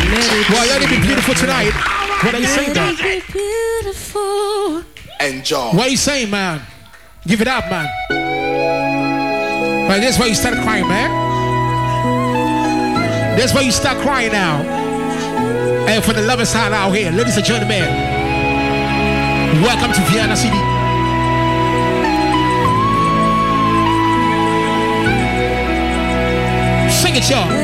Well, let it be beautiful tonight. What are you saying, man? Beautiful. Enjoy. What are you saying, man? Give it up, man. Right, this is where you start crying, man. This is where you start crying now. And for the lovers side out here, ladies and gentlemen, welcome to Vienna City. Sing it, y'all.